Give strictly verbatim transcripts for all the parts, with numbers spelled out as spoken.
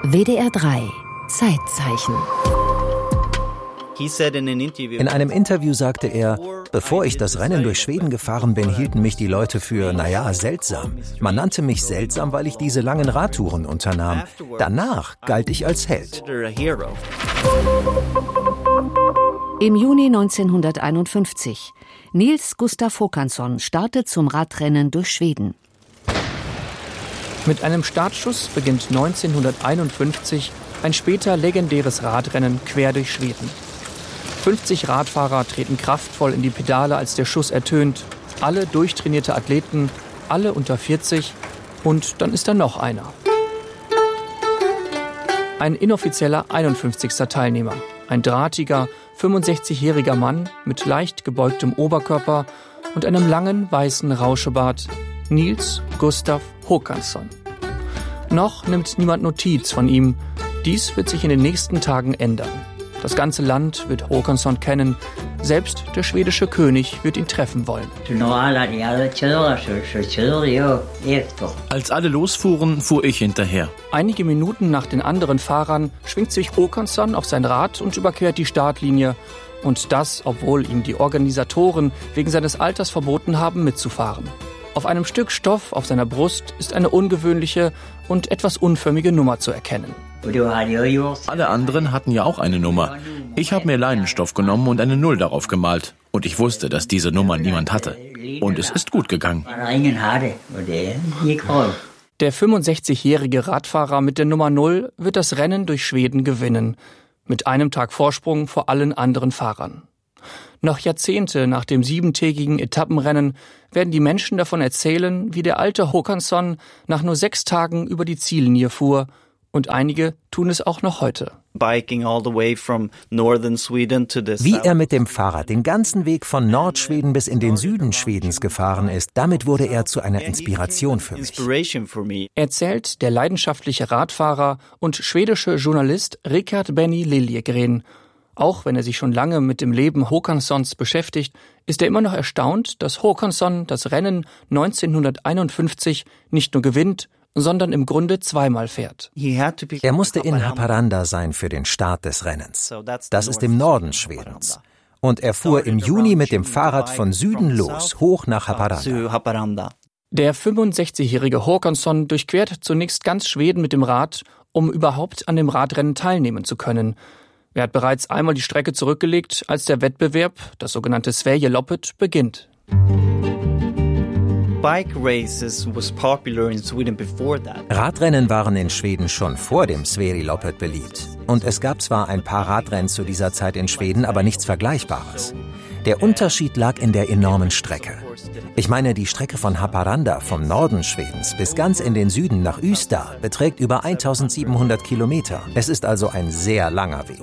W D R drei Zeitzeichen. In einem Interview sagte er, bevor ich das Rennen durch Schweden gefahren bin, hielten mich die Leute für, naja, seltsam. Man nannte mich seltsam, weil ich diese langen Radtouren unternahm. Danach galt ich als Held. Im Juni neunzehnhunderteinundfünfzig. Nils Gustav Håkansson startet zum Radrennen durch Schweden. Mit einem Startschuss beginnt neunzehnhunderteinundfünfzig ein später legendäres Radrennen quer durch Schweden. fünfzig Radfahrer treten kraftvoll in die Pedale, als der Schuss ertönt. Alle durchtrainierte Athleten, alle unter vierzig. Und dann ist da noch einer. Ein inoffizieller einundfünfzigster Teilnehmer. Ein drahtiger, fünfundsechzigjähriger Mann mit leicht gebeugtem Oberkörper und einem langen, weißen Rauschebart. Nils Gustav Håkansson. Noch nimmt niemand Notiz von ihm. Dies wird sich in den nächsten Tagen ändern. Das ganze Land wird Håkansson kennen. Selbst der schwedische König wird ihn treffen wollen. Als alle losfuhren, fuhr ich hinterher. Einige Minuten nach den anderen Fahrern schwingt sich Håkansson auf sein Rad und überquert die Startlinie. Und das, obwohl ihm die Organisatoren wegen seines Alters verboten haben, mitzufahren. Auf einem Stück Stoff auf seiner Brust ist eine ungewöhnliche und etwas unförmige Nummer zu erkennen. Alle anderen hatten ja auch eine Nummer. Ich habe mir Leinenstoff genommen und eine Null darauf gemalt. Und ich wusste, dass diese Nummer niemand hatte. Und es ist gut gegangen. Der fünfundsechzigjährige Radfahrer mit der Nummer Null wird das Rennen durch Schweden gewinnen. Mit einem Tag Vorsprung vor allen anderen Fahrern. Noch Jahrzehnte nach dem siebentägigen Etappenrennen werden die Menschen davon erzählen, wie der alte Håkansson nach nur sechs Tagen über die Ziellinie fuhr. Und einige tun es auch noch heute. Wie er mit dem Fahrrad den ganzen Weg von Nordschweden bis in den Süden Schwedens gefahren ist, damit wurde er zu einer Inspiration für mich. Erzählt der leidenschaftliche Radfahrer und schwedische Journalist Rickard Benny Liljegren. Auch wenn er sich schon lange mit dem Leben Håkanssons beschäftigt, ist er immer noch erstaunt, dass Håkansson das Rennen neunzehnhunderteinundfünfzig nicht nur gewinnt, sondern im Grunde zweimal fährt. Er musste in Haparanda sein für den Start des Rennens. Das ist im Norden Schwedens. Und er fuhr im Juni mit dem Fahrrad von Süden los, hoch nach Haparanda. Der fünfundsechzigjährige Håkansson durchquert zunächst ganz Schweden mit dem Rad, um überhaupt an dem Radrennen teilnehmen zu können. Er hat bereits einmal die Strecke zurückgelegt, als der Wettbewerb, das sogenannte Sverigeloppet, beginnt. Radrennen waren in Schweden schon vor dem Sverigeloppet beliebt. Und es gab zwar ein paar Radrennen zu dieser Zeit in Schweden, aber nichts Vergleichbares. Der Unterschied lag in der enormen Strecke. Ich meine, die Strecke von Haparanda vom Norden Schwedens bis ganz in den Süden nach Ystad beträgt über eintausendsiebenhundert Kilometer. Es ist also ein sehr langer Weg.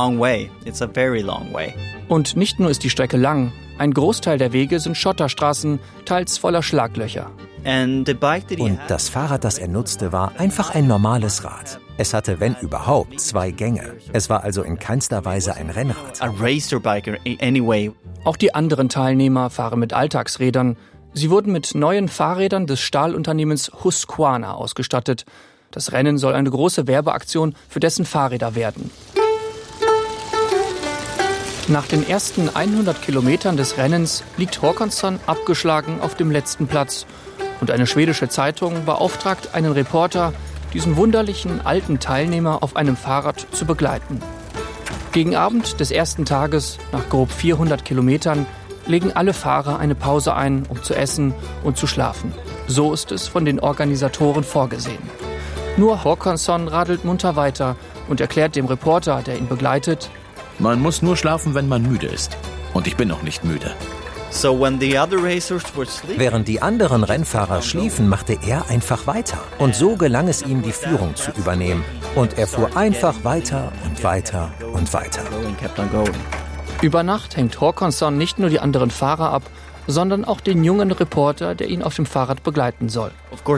Und nicht nur ist die Strecke lang, ein Großteil der Wege sind Schotterstraßen, teils voller Schlaglöcher. Und das Fahrrad, das er nutzte, war einfach ein normales Rad. Es hatte, wenn überhaupt, zwei Gänge. Es war also in keinster Weise ein Rennrad. Auch die anderen Teilnehmer fahren mit Alltagsrädern. Sie wurden mit neuen Fahrrädern des Stahlunternehmens Husqvarna ausgestattet. Das Rennen soll eine große Werbeaktion für dessen Fahrräder werden. Nach den ersten hundert Kilometern des Rennens liegt Håkansson abgeschlagen auf dem letzten Platz. Und eine schwedische Zeitung beauftragt einen Reporter, diesen wunderlichen alten Teilnehmer auf einem Fahrrad zu begleiten. Gegen Abend des ersten Tages, nach grob vierhundert Kilometern, legen alle Fahrer eine Pause ein, um zu essen und zu schlafen. So ist es von den Organisatoren vorgesehen. Nur Håkansson radelt munter weiter und erklärt dem Reporter, der ihn begleitet: Man muss nur schlafen, wenn man müde ist. Und ich bin noch nicht müde. Während die anderen Rennfahrer schliefen, machte er einfach weiter. Und so gelang es ihm, die Führung zu übernehmen. Und er fuhr einfach weiter und weiter und weiter. Über Nacht hängt Håkansson nicht nur die anderen Fahrer ab, sondern auch den jungen Reporter, der ihn auf dem Fahrrad begleiten soll.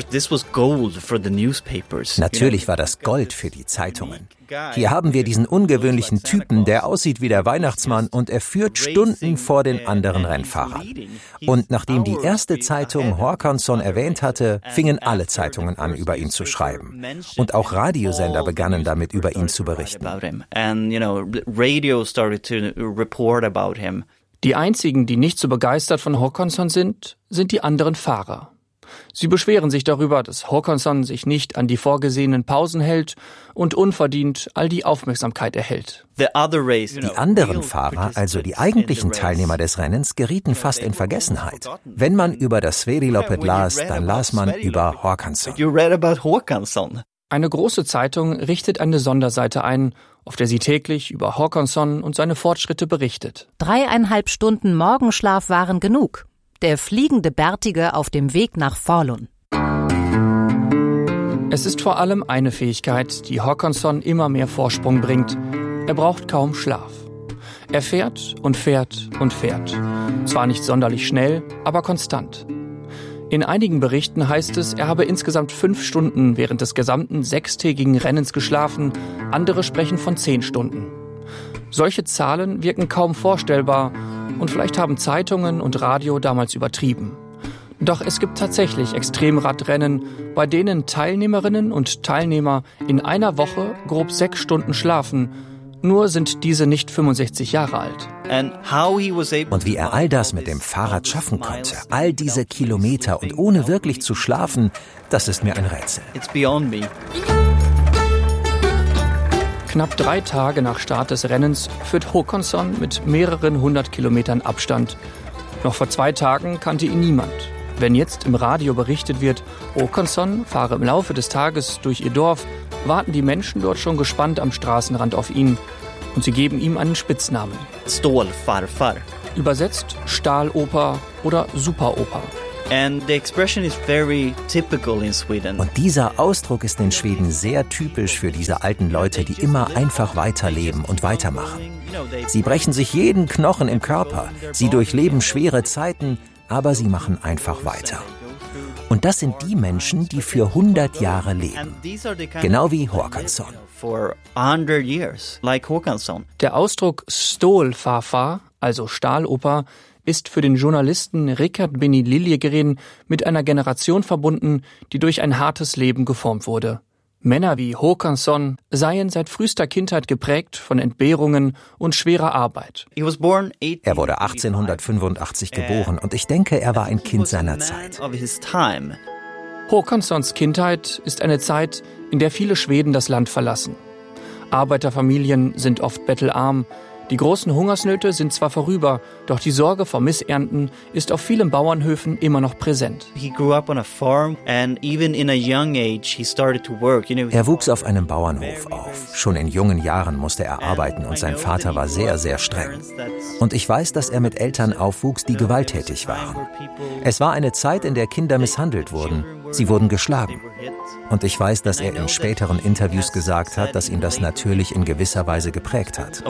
Natürlich war das Gold für die Zeitungen. Hier haben wir diesen ungewöhnlichen Typen, der aussieht wie der Weihnachtsmann und er führt Stunden vor den anderen Rennfahrern. Und nachdem die erste Zeitung Håkansson erwähnt hatte, fingen alle Zeitungen an, über ihn zu schreiben. Und auch Radiosender begannen damit, über ihn zu berichten. Die einzigen, die nicht so begeistert von Håkansson sind, sind die anderen Fahrer. Sie beschweren sich darüber, dass Håkansson sich nicht an die vorgesehenen Pausen hält und unverdient all die Aufmerksamkeit erhält. Die anderen Fahrer, also die eigentlichen Teilnehmer des Rennens, gerieten fast in Vergessenheit. Wenn man über das Sverilopet las, dann las man über Håkansson. Eine große Zeitung richtet eine Sonderseite ein, auf der sie täglich über Håkansson und seine Fortschritte berichtet. Dreieinhalb Stunden Morgenschlaf waren genug. Der fliegende Bärtige auf dem Weg nach Falun. Es ist vor allem eine Fähigkeit, die Håkansson immer mehr Vorsprung bringt. Er braucht kaum Schlaf. Er fährt und fährt und fährt. Zwar nicht sonderlich schnell, aber konstant. In einigen Berichten heißt es, er habe insgesamt fünf Stunden während des gesamten sechstägigen Rennens geschlafen. Andere sprechen von zehn Stunden. Solche Zahlen wirken kaum vorstellbar und vielleicht haben Zeitungen und Radio damals übertrieben. Doch es gibt tatsächlich Extremradrennen, bei denen Teilnehmerinnen und Teilnehmer in einer Woche grob sechs Stunden schlafen. Nur sind diese nicht fünfundsechzig Jahre alt. Und wie er all das mit dem Fahrrad schaffen konnte, all diese Kilometer und ohne wirklich zu schlafen, das ist mir ein Rätsel. Knapp drei Tage nach Start des Rennens führt Håkansson mit mehreren hundert Kilometern Abstand. Noch vor zwei Tagen kannte ihn niemand. Wenn jetzt im Radio berichtet wird, Håkansson fahre im Laufe des Tages durch ihr Dorf, warten die Menschen dort schon gespannt am Straßenrand auf ihn. Und sie geben ihm einen Spitznamen. Stålfarfar. Übersetzt Stahloper oder Superoper. And the expression is very typical in Sweden. Und dieser Ausdruck ist in Schweden sehr typisch für diese alten Leute, die immer einfach weiterleben und weitermachen. Sie brechen sich jeden Knochen im Körper, sie durchleben schwere Zeiten, aber sie machen einfach weiter. Und das sind die Menschen, die für hundert Jahre leben. Genau wie Håkansson. Der Ausdruck Stålfarfar, also Stahloper, ist für den Journalisten Rickard Benny Liljegren mit einer Generation verbunden, die durch ein hartes Leben geformt wurde. Männer wie Håkansson seien seit frühester Kindheit geprägt von Entbehrungen und schwerer Arbeit. Er wurde achtzehnhundertfünfundachtzig geboren und ich denke, er war ein Kind seiner Zeit. Håkanssons Kindheit ist eine Zeit, in der viele Schweden das Land verlassen. Arbeiterfamilien sind oft bettelarm. Die großen Hungersnöte sind zwar vorüber, doch die Sorge vor Missernten ist auf vielen Bauernhöfen immer noch präsent. Er wuchs auf einem Bauernhof auf. Schon in jungen Jahren musste er arbeiten und sein Vater war sehr, sehr streng. Und ich weiß, dass er mit Eltern aufwuchs, die gewalttätig waren. Es war eine Zeit, in der Kinder misshandelt wurden. Sie wurden geschlagen. Und ich weiß, dass er in späteren Interviews gesagt hat, dass ihn das natürlich in gewisser Weise geprägt hat.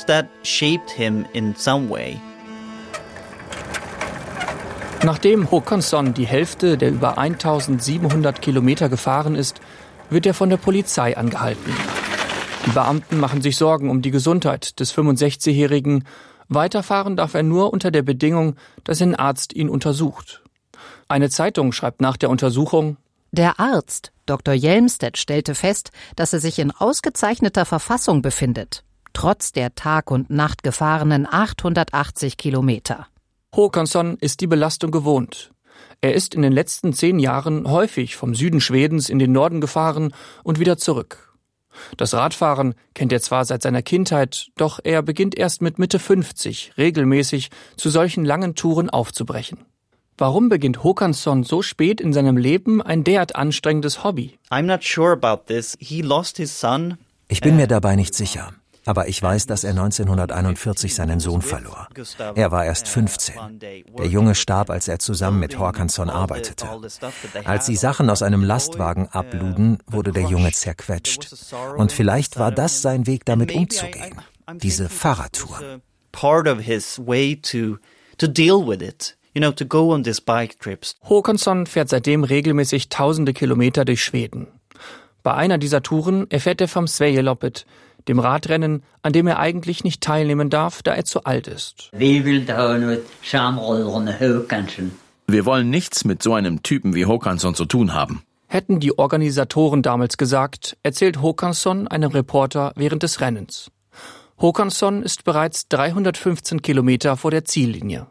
Nachdem Håkansson die Hälfte der über eintausendsiebenhundert Kilometer gefahren ist, wird er von der Polizei angehalten. Die Beamten machen sich Sorgen um die Gesundheit des fünfundsechzigjährigen. Weiterfahren darf er nur unter der Bedingung, dass ein Arzt ihn untersucht. Eine Zeitung schreibt nach der Untersuchung: Der Arzt, Doktor Hjelmstedt, stellte fest, dass er sich in ausgezeichneter Verfassung befindet, trotz der Tag und Nacht gefahrenen achthundertachtzig Kilometer. Håkansson ist die Belastung gewohnt. Er ist in den letzten zehn Jahren häufig vom Süden Schwedens in den Norden gefahren und wieder zurück. Das Radfahren kennt er zwar seit seiner Kindheit, doch er beginnt erst mit Mitte fünfzig regelmäßig zu solchen langen Touren aufzubrechen. Warum beginnt Håkansson so spät in seinem Leben ein derart anstrengendes Hobby? Ich bin mir dabei nicht sicher. Aber ich weiß, dass er neunzehnhunderteinundvierzig seinen Sohn verlor. Er war erst fünfzehn. Der Junge starb, als er zusammen mit Håkansson arbeitete. Als die Sachen aus einem Lastwagen abluden, wurde der Junge zerquetscht. Und vielleicht war das sein Weg, damit umzugehen. Diese Fahrradtour. you know, to go on these bike trips. Håkansson fährt seitdem regelmäßig tausende Kilometer durch Schweden. Bei einer dieser Touren erfährt er vom Sverigeloppet, dem Radrennen, an dem er eigentlich nicht teilnehmen darf, da er zu alt ist. Wir wollen nichts mit so einem Typen wie Håkansson zu tun haben. Hätten die Organisatoren damals gesagt, erzählt Håkansson einem Reporter während des Rennens. Håkansson ist bereits dreihundertfünfzehn Kilometer vor der Ziellinie.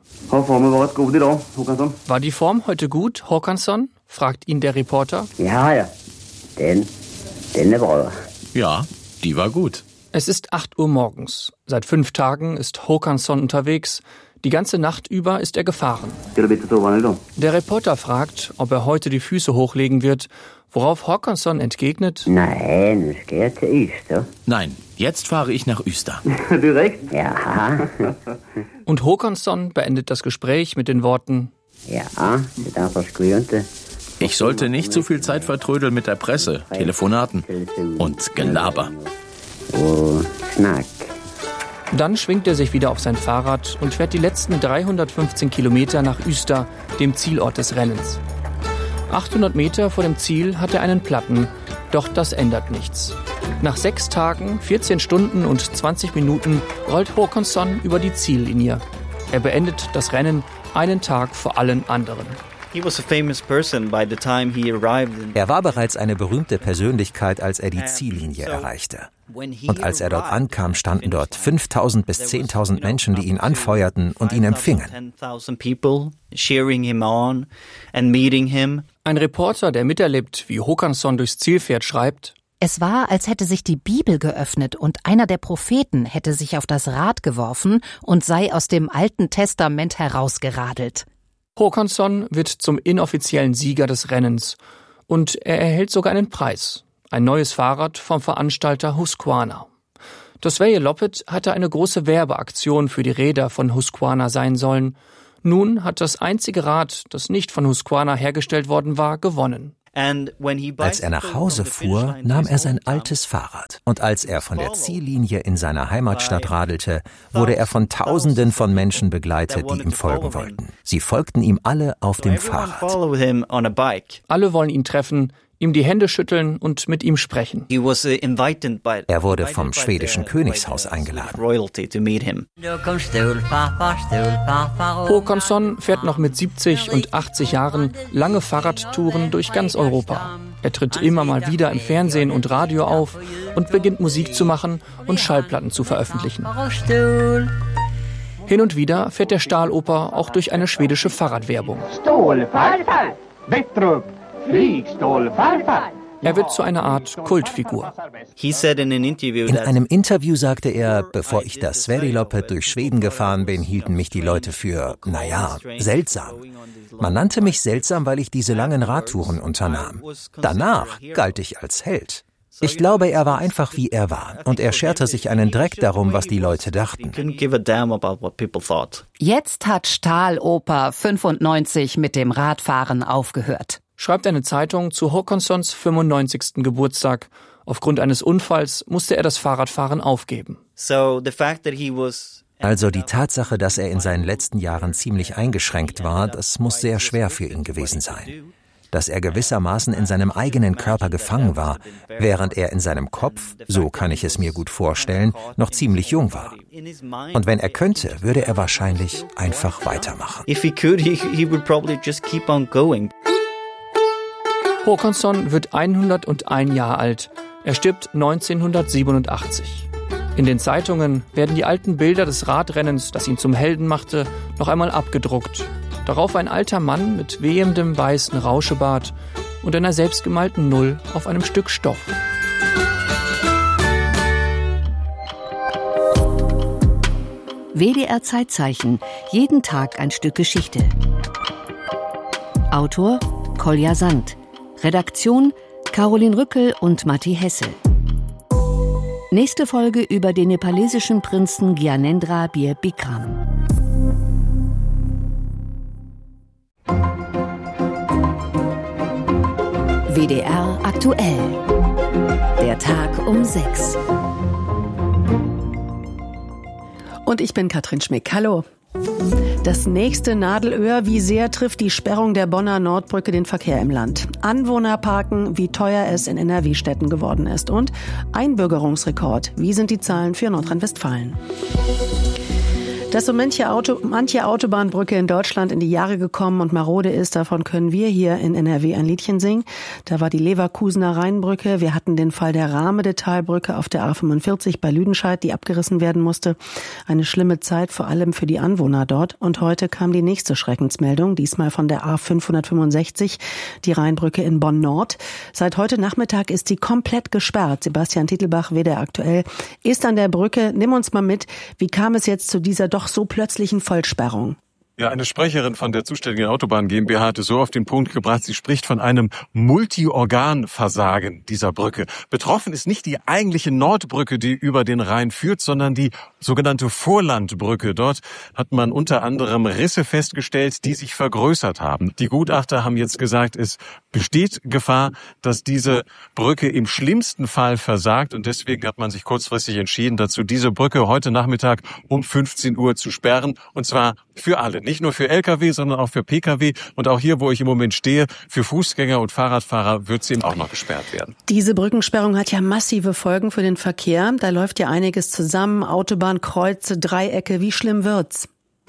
War die Form heute gut, Håkansson? Fragt ihn der Reporter. Ja, ja. Den, den war. Ja, die war gut. Es ist acht Uhr morgens. Seit fünf Tagen ist Håkansson unterwegs. Die ganze Nacht über ist er gefahren. Der Reporter fragt, ob er heute die Füße hochlegen wird, worauf Håkansson entgegnet: Nein, es geht zu Öster. Nein, jetzt fahre ich nach Öster. Direkt? Ja. Und Håkansson beendet das Gespräch mit den Worten: Ja, das darf was Grünte. Ich sollte nicht so viel Zeit vertrödeln mit der Presse, Telefonaten und Gelaber. Oh, Schnack. Dann schwingt er sich wieder auf sein Fahrrad und fährt die letzten dreihundertfünfzehn Kilometer nach Öster, dem Zielort des Rennens. achthundert Meter vor dem Ziel hat er einen Platten, doch das ändert nichts. Nach sechs Tagen, vierzehn Stunden und zwanzig Minuten rollt Håkansson über die Ziellinie. Er beendet das Rennen einen Tag vor allen anderen. He was a famous person by the time he arrived in Er war bereits eine berühmte Persönlichkeit, als er die Ziellinie erreichte. Und als er dort ankam, standen dort fünftausend bis zehntausend Menschen, die ihn anfeuerten und ihn empfingen. Ein Reporter, der miterlebt, wie Håkansson durchs Ziel fährt, schreibt: Es war, als hätte sich die Bibel geöffnet und einer der Propheten hätte sich auf das Rad geworfen und sei aus dem Alten Testament herausgeradelt. Håkansson wird zum inoffiziellen Sieger des Rennens und er erhält sogar einen Preis. Ein neues Fahrrad vom Veranstalter Husqvarna. Das Sverigeloppet hatte eine große Werbeaktion für die Räder von Husqvarna sein sollen. Nun hat das einzige Rad, das nicht von Husqvarna hergestellt worden war, gewonnen. Als er nach Hause fuhr, nahm er sein altes Fahrrad. Und als er von der Ziellinie in seiner Heimatstadt radelte, wurde er von Tausenden von Menschen begleitet, die ihm folgen wollten. Sie folgten ihm alle auf dem Fahrrad. Alle wollen ihn treffen, ihm die Hände schütteln und mit ihm sprechen. Er wurde vom schwedischen Königshaus eingeladen. Håkansson fährt noch mit siebzig und achtzig Jahren lange Fahrradtouren durch ganz Europa. Er tritt immer mal wieder im Fernsehen und Radio auf und beginnt Musik zu machen und Schallplatten zu veröffentlichen. Hin und wieder fährt der Stahloper auch durch eine schwedische Fahrradwerbung. Er wird zu einer Art Kultfigur. In einem Interview sagte er, bevor ich das Sverigeloppet durch Schweden gefahren bin, hielten mich die Leute für, naja, seltsam. Man nannte mich seltsam, weil ich diese langen Radtouren unternahm. Danach galt ich als Held. Ich glaube, er war einfach wie er war und er scherte sich einen Dreck darum, was die Leute dachten. Jetzt hat Stahloper fünfundneunzig mit dem Radfahren aufgehört. Schreibt eine Zeitung zu Håkanssons fünfundneunzigsten Geburtstag. Aufgrund eines Unfalls musste er das Fahrradfahren aufgeben. Also die Tatsache, dass er in seinen letzten Jahren ziemlich eingeschränkt war, das muss sehr schwer für ihn gewesen sein. Dass er gewissermaßen in seinem eigenen Körper gefangen war, während er in seinem Kopf, so kann ich es mir gut vorstellen, noch ziemlich jung war. Und wenn er könnte, würde er wahrscheinlich einfach weitermachen. If he could, he, he would probably just keep on going. Håkansson wird hunderteins Jahre alt. Er stirbt neunzehnhundertsiebenundachtzig. In den Zeitungen werden die alten Bilder des Radrennens, das ihn zum Helden machte, noch einmal abgedruckt. Darauf ein alter Mann mit wehendem weißen Rauschebart und einer selbstgemalten Null auf einem Stück Stoff. W D R Zeitzeichen. Jeden Tag ein Stück Geschichte. Autor Kolja Sand. Redaktion Caroline Rückel und Matti Hesse. Nächste Folge über den nepalesischen Prinzen Gyanendra Bir Bikram. W D R aktuell. Der Tag um sechs. Und ich bin Katrin Schmick. Hallo. Das nächste Nadelöhr, wie sehr trifft die Sperrung der Bonner Nordbrücke den Verkehr im Land? Anwohner parken, wie teuer es in N R W-Städten geworden ist. Und Einbürgerungsrekord, wie sind die Zahlen für Nordrhein-Westfalen? Dass so manche, Auto, manche Autobahnbrücke in Deutschland in die Jahre gekommen und marode ist, davon können wir hier in N R W ein Liedchen singen. Da war die Leverkusener Rheinbrücke. Wir hatten den Fall der Rahmede-Talbrücke auf der A fünfundvierzig bei Lüdenscheid, die abgerissen werden musste. Eine schlimme Zeit, vor allem für die Anwohner dort. Und heute kam die nächste Schreckensmeldung, diesmal von der A fünfhundertfünfundsechzig, die Rheinbrücke in Bonn-Nord. Seit heute Nachmittag ist sie komplett gesperrt. Sebastian Titelbach, W D R aktuell, ist an der Brücke. Nimm uns mal mit, wie kam es jetzt zu dieser doch so plötzlichen Vollsperrung? Ja, eine Sprecherin von der zuständigen Autobahn GmbH hat es so auf den Punkt gebracht, sie spricht von einem Multiorganversagen dieser Brücke. Betroffen ist nicht die eigentliche Nordbrücke, die über den Rhein führt, sondern die sogenannte Vorlandbrücke. Dort hat man unter anderem Risse festgestellt, die sich vergrößert haben. Die Gutachter haben jetzt gesagt, es besteht Gefahr, dass diese Brücke im schlimmsten Fall versagt, und deswegen hat man sich kurzfristig entschieden dazu, diese Brücke heute Nachmittag um fünfzehn Uhr zu sperren, und zwar für alle. Nicht nur für L K W, sondern auch für P K W. Und auch hier, wo ich im Moment stehe, für Fußgänger und Fahrradfahrer wird sie eben auch noch gesperrt werden. Diese Brückensperrung hat ja massive Folgen für den Verkehr. Da läuft ja einiges zusammen. Autobahnkreuze, Dreiecke. Wie schlimm wird's?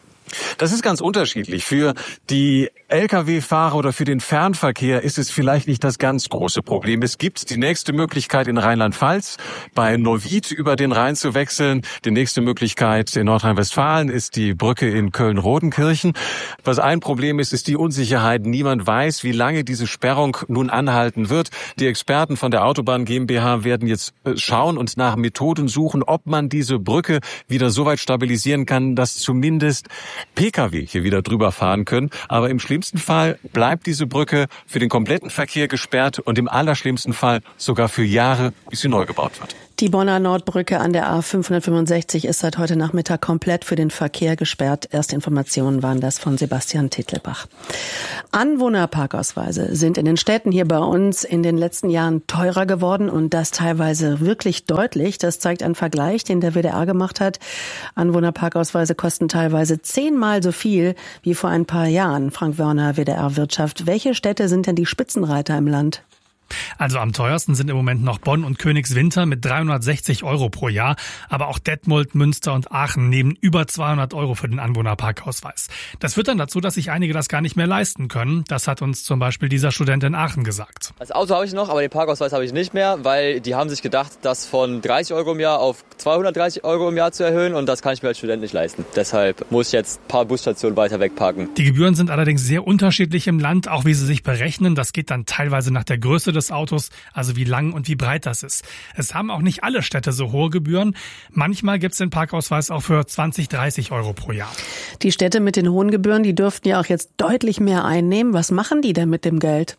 Das ist ganz unterschiedlich. Für die L K W-Fahrer oder für den Fernverkehr ist es vielleicht nicht das ganz große Problem. Es gibt die nächste Möglichkeit in Rheinland-Pfalz, bei Neuwied über den Rhein zu wechseln. Die nächste Möglichkeit in Nordrhein-Westfalen ist die Brücke in Köln-Rodenkirchen. Was ein Problem ist, ist die Unsicherheit. Niemand weiß, wie lange diese Sperrung nun anhalten wird. Die Experten von der Autobahn GmbH werden jetzt schauen und nach Methoden suchen, ob man diese Brücke wieder so weit stabilisieren kann, dass zumindest P K W hier wieder drüber fahren können. Aber im schlimmsten Fall bleibt diese Brücke für den kompletten Verkehr gesperrt und im allerschlimmsten Fall sogar für Jahre, bis sie neu gebaut wird. Die Bonner Nordbrücke an der A fünfhundertfünfundsechzig ist seit heute Nachmittag komplett für den Verkehr gesperrt. Erste Informationen waren das von Sebastian Titelbach. Anwohnerparkausweise sind in den Städten hier bei uns in den letzten Jahren teurer geworden, und das teilweise wirklich deutlich. Das zeigt ein Vergleich, den der W D R gemacht hat. Anwohnerparkausweise kosten teilweise zehnmal so viel wie vor ein paar Jahren. Frank Wörner, W D R Wirtschaft. Welche Städte sind denn die Spitzenreiter im Land? Also am teuersten sind im Moment noch Bonn und Königswinter mit dreihundertsechzig Euro pro Jahr. Aber auch Detmold, Münster und Aachen nehmen über zweihundert Euro für den Anwohnerparkausweis. Das führt dann dazu, dass sich einige das gar nicht mehr leisten können. Das hat uns zum Beispiel dieser Student in Aachen gesagt. Das Auto habe ich noch, aber den Parkausweis habe ich nicht mehr, weil die haben sich gedacht, das von dreißig Euro im Jahr auf zweihundertdreißig Euro im Jahr zu erhöhen, und das kann ich mir als Student nicht leisten. Deshalb muss ich jetzt ein paar Busstationen weiter wegparken. Die Gebühren sind allerdings sehr unterschiedlich im Land, auch wie sie sich berechnen. Das geht dann teilweise nach der Größe des Autos, also wie lang und wie breit das ist. Es haben auch nicht alle Städte so hohe Gebühren. Manchmal gibt es den Parkausweis auch für zwanzig, dreißig Euro pro Jahr. Die Städte mit den hohen Gebühren, die dürften ja auch jetzt deutlich mehr einnehmen. Was machen die denn mit dem Geld?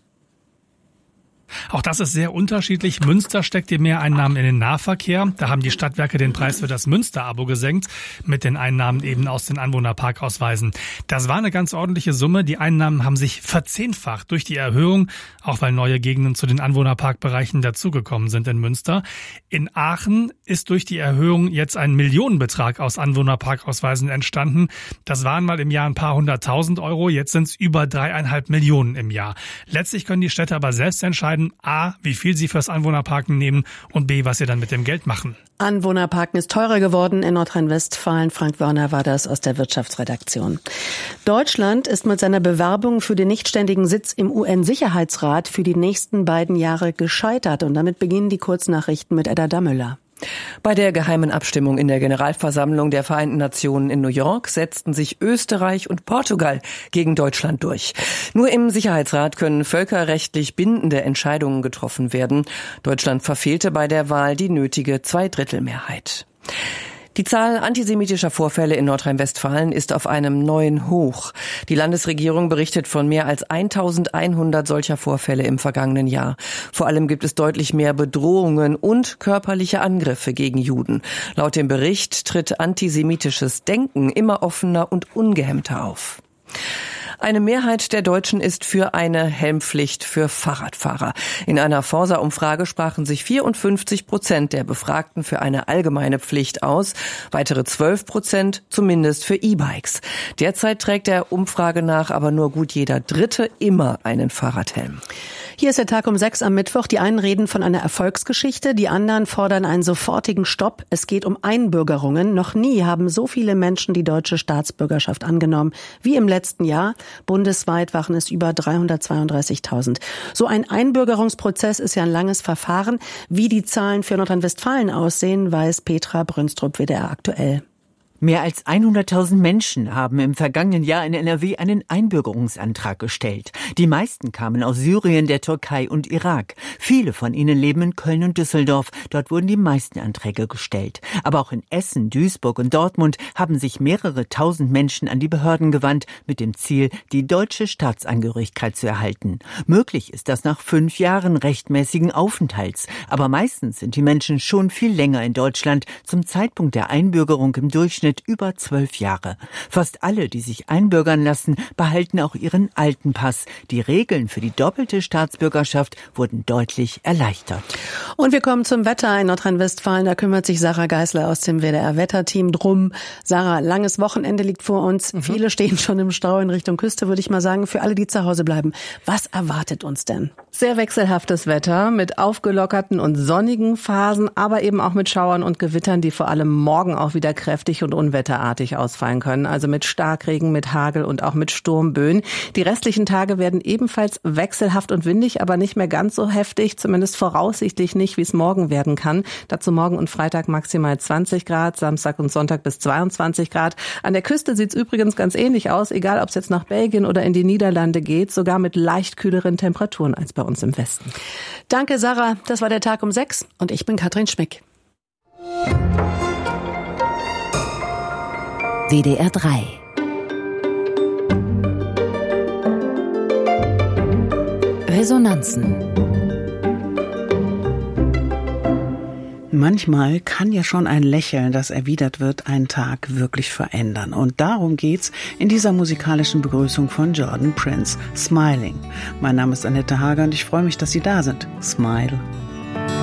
Auch das ist sehr unterschiedlich. Münster steckt die Mehreinnahmen in den Nahverkehr. Da haben die Stadtwerke den Preis für das Münster-Abo gesenkt, mit den Einnahmen eben aus den Anwohnerparkausweisen. Das war eine ganz ordentliche Summe. Die Einnahmen haben sich verzehnfacht durch die Erhöhung, auch weil neue Gegenden zu den Anwohnerparkbereichen dazugekommen sind in Münster. In Aachen ist durch die Erhöhung jetzt ein Millionenbetrag aus Anwohnerparkausweisen entstanden. Das waren mal im Jahr ein paar hunderttausend Euro, jetzt sind es über dreieinhalb Millionen im Jahr. Letztlich können die Städte aber selbst entscheiden, A, wie viel sie fürs Anwohnerparken nehmen, und B, was sie dann mit dem Geld machen. Anwohnerparken ist teurer geworden in Nordrhein-Westfalen. Frank Wörner war das aus der Wirtschaftsredaktion. Deutschland ist mit seiner Bewerbung für den nichtständigen Sitz im U N-Sicherheitsrat für die nächsten beiden Jahre gescheitert. Und damit beginnen die Kurznachrichten mit Edda Dammüller. Bei der geheimen Abstimmung in der Generalversammlung der Vereinten Nationen in New York setzten sich Österreich und Portugal gegen Deutschland durch. Nur im Sicherheitsrat können völkerrechtlich bindende Entscheidungen getroffen werden. Deutschland verfehlte bei der Wahl die nötige Zweidrittelmehrheit. Die Zahl antisemitischer Vorfälle in Nordrhein-Westfalen ist auf einem neuen Hoch. Die Landesregierung berichtet von mehr als eintausendeinhundert solcher Vorfälle im vergangenen Jahr. Vor allem gibt es deutlich mehr Bedrohungen und körperliche Angriffe gegen Juden. Laut dem Bericht tritt antisemitisches Denken immer offener und ungehemmter auf. Eine Mehrheit der Deutschen ist für eine Helmpflicht für Fahrradfahrer. In einer Forsa-Umfrage sprachen sich vierundfünfzig Prozent der Befragten für eine allgemeine Pflicht aus, weitere zwölf Prozent zumindest für E-Bikes. Derzeit trägt der Umfrage nach aber nur gut jeder Dritte immer einen Fahrradhelm. Hier ist der Tag um sechs am Mittwoch. Die einen reden von einer Erfolgsgeschichte, die anderen fordern einen sofortigen Stopp. Es geht um Einbürgerungen. Noch nie haben so viele Menschen die deutsche Staatsbürgerschaft angenommen wie im letzten Jahr. Bundesweit waren es über dreihundertzweiunddreißigtausend. So ein Einbürgerungsprozess ist ja ein langes Verfahren. Wie die Zahlen für Nordrhein-Westfalen aussehen, weiß Petra Brünstrup, W D R aktuell. Mehr als hunderttausend Menschen haben im vergangenen Jahr in N R W einen Einbürgerungsantrag gestellt. Die meisten kamen aus Syrien, der Türkei und Irak. Viele von ihnen leben in Köln und Düsseldorf. Dort wurden die meisten Anträge gestellt. Aber auch in Essen, Duisburg und Dortmund haben sich mehrere tausend Menschen an die Behörden gewandt, mit dem Ziel, die deutsche Staatsangehörigkeit zu erhalten. Möglich ist das nach fünf Jahren rechtmäßigen Aufenthalts. Aber meistens sind die Menschen schon viel länger in Deutschland, zum Zeitpunkt der Einbürgerung im Durchschnitt über zwölf Jahre. Fast alle, die sich einbürgern lassen, behalten auch ihren alten Pass. Die Regeln für die doppelte Staatsbürgerschaft wurden deutlich erleichtert. Und wir kommen zum Wetter in Nordrhein-Westfalen. Da kümmert sich Sarah Geisler aus dem W D R-Wetterteam drum. Sarah, langes Wochenende liegt vor uns. Mhm. Viele stehen schon im Stau in Richtung Küste, würde ich mal sagen. Für alle, die zu Hause bleiben, was erwartet uns denn? Sehr wechselhaftes Wetter mit aufgelockerten und sonnigen Phasen, aber eben auch mit Schauern und Gewittern, die vor allem morgen auch wieder kräftig und unwetterartig ausfallen können. Also mit Starkregen, mit Hagel und auch mit Sturmböen. Die restlichen Tage werden ebenfalls wechselhaft und windig, aber nicht mehr ganz so heftig, zumindest voraussichtlich nicht, wie es morgen werden kann. Dazu morgen und Freitag maximal zwanzig Grad, Samstag und Sonntag bis zweiundzwanzig Grad. An der Küste sieht es übrigens ganz ähnlich aus, egal ob es jetzt nach Belgien oder in die Niederlande geht, sogar mit leicht kühleren Temperaturen als bei uns im Westen. Danke, Sarah. Das war der Tag um sechs und ich bin Katrin Schmick. W D R drei. Resonanzen. Manchmal kann ja schon ein Lächeln, das erwidert wird, einen Tag wirklich verändern. Und darum geht's in dieser musikalischen Begrüßung von Jordan Prince, Smiling. Mein Name ist Annette Hager und ich freue mich, dass Sie da sind. Smile